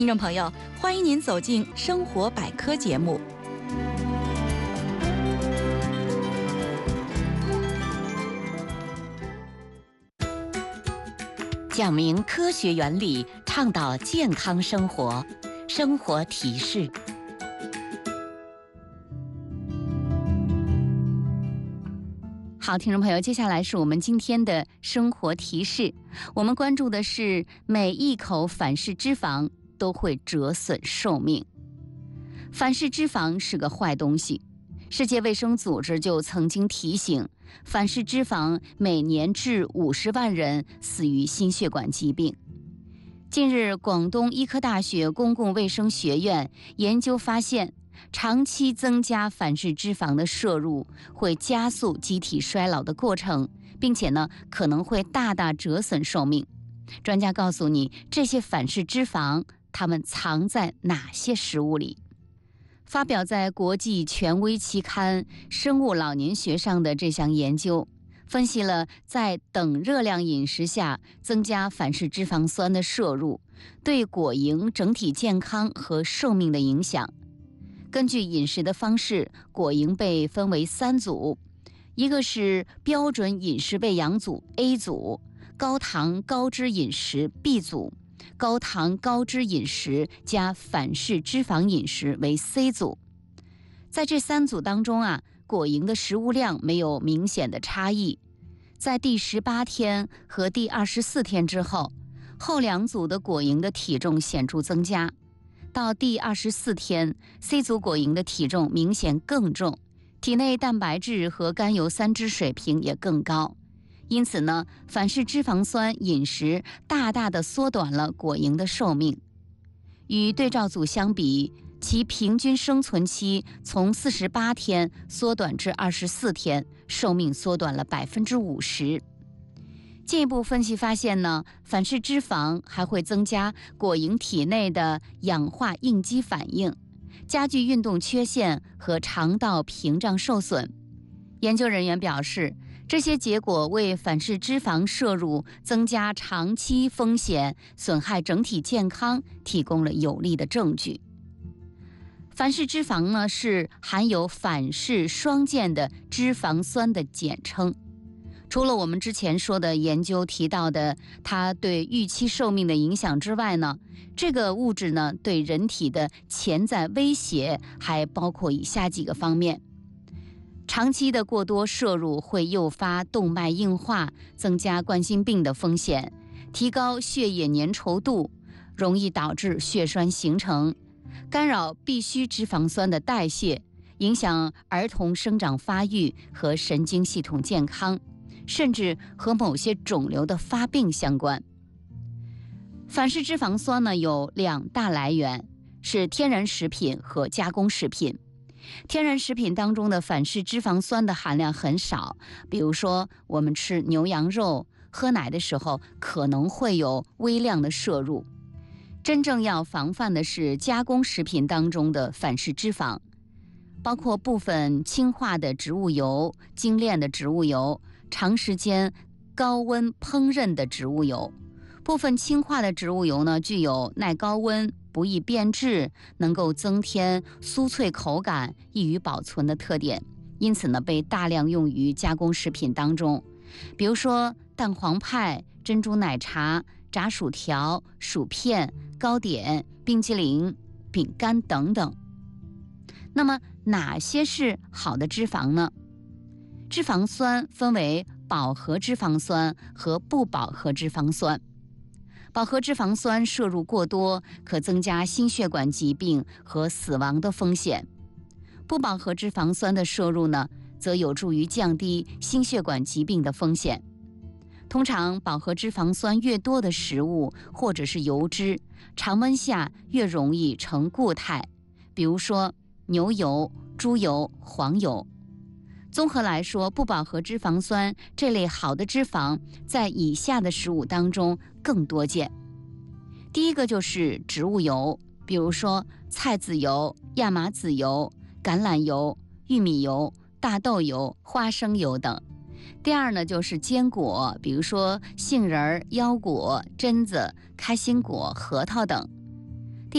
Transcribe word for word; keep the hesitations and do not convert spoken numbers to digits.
听众朋友，欢迎您走进生活百科节目。 讲明科学原理，倡导健康生活。生活提示。好，听众朋友，接下来是我们今天的生活提示。我们关注的是每一口反式脂肪都会折损寿命。反式脂肪是个坏东西，世界卫生组织就曾经提醒，反式脂肪每年致五十万人死于心血管疾病。近日，广东医科大学公共卫生学院研究发现，长期增加反式脂肪的摄入会加速机体衰老的过程，并且呢，可能会大大折损寿命。专家告诉你，这些反式脂肪它们藏在哪些食物里？发表在国际权威期刊《生物老年学》上的这项研究，分析了在等热量饮食下增加反式脂肪酸的摄入对果蝇整体健康和寿命的影响。根据饮食的方式，果蝇被分为三组，一个是标准饮食喂养组 A 组，高糖高脂饮食 B 组，高糖高脂饮食加反式脂肪饮食为 C 组。在这三组当中啊，果蝇的食物量没有明显的差异。在第十八天和第二十四天之后，后两组的果蝇的体重显著增加。到第二十四天 ，C 组果蝇的体重明显更重，体内蛋白质和甘油三酯水平也更高。因此呢，反式脂肪酸饮食大大的缩短了果蝇的寿命。与对照组相比，其平均生存期从四十八天缩短至二十四天，寿命缩短了百分之五十。进一步分析发现呢，反式脂肪还会增加果蝇体内的氧化应激反应，加剧运动缺陷和肠道屏障受损。研究人员表示，这些结果为反式脂肪摄入增加长期风险、损害整体健康提供了有力的证据。反式脂肪呢，是含有反式双键的脂肪酸的简称。除了我们之前说的研究提到的它对预期寿命的影响之外呢，这个物质呢对人体的潜在威胁还包括以下几个方面。长期的过多摄入会诱发动脉硬化，增加冠心病的风险，提高血液粘稠度，容易导致血栓形成，干扰必需脂肪酸的代谢，影响儿童生长发育和神经系统健康，甚至和某些肿瘤的发病相关。反式脂肪酸呢有两大来源，是天然食品和加工食品。天然食品当中的反式脂肪酸的含量很少，比如说我们吃牛羊肉、喝奶的时候可能会有微量的摄入。真正要防范的是加工食品当中的反式脂肪，包括部分氢化的植物油、精炼的植物油、长时间高温烹饪的植物油。部分氢化的植物油呢，具有耐高温、不易变质，能够增添酥脆口感、易于保存的特点，因此呢，被大量用于加工食品当中，比如说蛋黄派、珍珠奶茶、炸薯条、薯片、糕点、冰淇淋、饼干等等。那么哪些是好的脂肪呢？脂肪酸分为饱和脂肪酸和不饱和脂肪酸。饱和脂肪酸摄入过多，可增加心血管疾病和死亡的风险。不饱和脂肪酸的摄入呢，则有助于降低心血管疾病的风险。通常饱和脂肪酸越多的食物或者是油脂，常温下越容易成固态，比如说牛油、猪油、黄油。综合来说，不饱和脂肪酸这类好的脂肪在以下的食物当中更多见。第一个就是植物油，比如说菜籽油、亚麻籽油、橄榄油、玉米油、大豆油、花生油等。第二呢，就是坚果，比如说杏仁、腰果、榛子、开心果、核桃等。